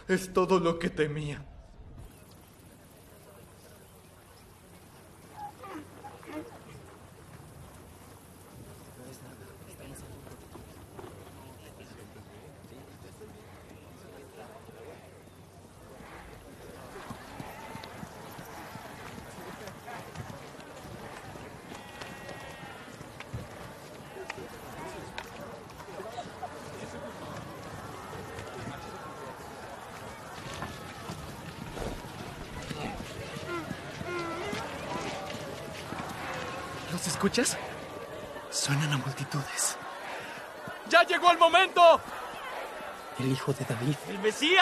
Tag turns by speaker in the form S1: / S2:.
S1: Es todo lo que temía.
S2: ¿Los escuchas? Suenan a multitudes.
S1: ¡Ya llegó el momento!
S2: El hijo de David.
S1: ¡El Mesías!